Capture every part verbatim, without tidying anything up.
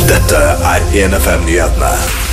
Dette er en F M-nyhetene.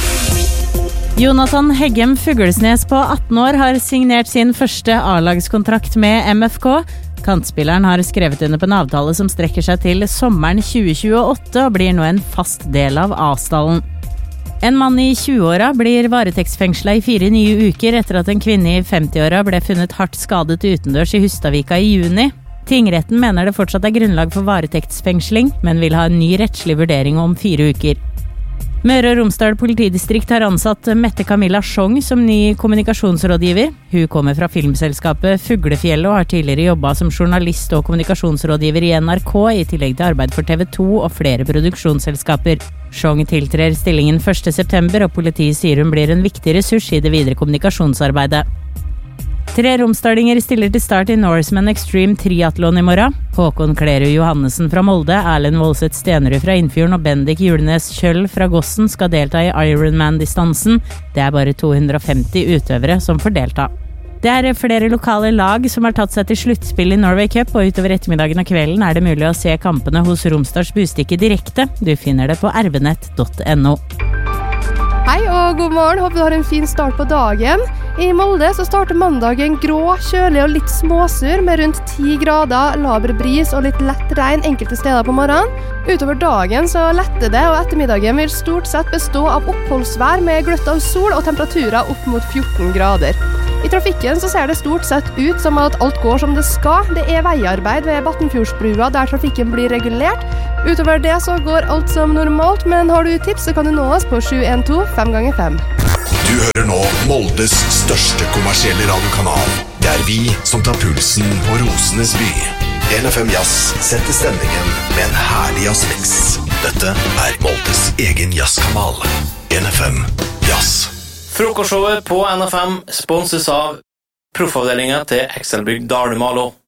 Jonathan Heggem Fuglesnes på atten år har signert sin første A-lagskontrakt med M F K. Kantspilleren har skrevet under på en avtale som strekker seg til sommeren tjue tjueåtte og blir nå en fast del av A-stallen. En mann i tjueåra blir varetektsfengslet i fire nye uker etter at en kvinne i femtiåra ble funnet hardt skadet utendørs i Hustadvika i juni. Tingretten mener det fortsatt er grunnlag for varetektsfengsling, men vil ha en ny rettslig vurdering om fire uker. Møre og Romsdal politidistrikt har ansatt Mette Camilla Schong som ny kommunikasjonsrådgiver. Hun kommer fra filmselskapet Fuglefjellet og har tidligere jobbet som journalist og kommunikasjonsrådgiver i N R K, i tillegg til arbeid for T V to og flere produksjonsselskaper. Schong tiltrer stillingen første september, og politiet sier hun blir en viktig ressurs i det videre kommunikasjonsarbeidet. Tre romsdalinger stiller til start i Norseman Extreme Triathlon i morgen. Håkon Klerud Johannesen fra Molde, Erlend Voldseth Stenerud fra Innfjorden og Bendik Julenes Kjøll fra Gossen skal delta i Ironman-distansen. Det er bare to hundre og femti utøvere som får delta. Det er flere lokale lag som har tatt seg til sluttspill i Norway Cup, og utover ettermiddagen og kvelden er det mulig å se kampene hos Romsdals Bustikke direkte. Du finner det på ervenet punktum no. Hei og god morgen, håper du har en fin start på dagen. I Molde så starter mandagen grå, kjølig og litt småsur med rundt ti grader, laber bris og litt lett regn enkelte steder på morgenen. Utover dagen så letter det, og ettermiddagen vil stort sett bestå av oppholdsvær med gløtt av sol og temperaturer opp mot fjorten grader. I trafikken så ser det stort sett ut som at alt går som det skal. Det er veiarbeid ved Battenfjordsbrua der trafikken blir regulert. Utover det så går alt som normalt, men har du tips så kan du nå oss på sju en to fem ganger fem. Du hører nå Moldes største kommersielle radiokanal. Det er vi som tar pulsen på Rosenes by. en F M Jazz setter stemningen med en herlig jazzmix. Dette er Moldes egen jazzkanal. en F M Jazz. Frokostshowet på N F M sponses av proffavdelingen til Excelbygg Dalumalo.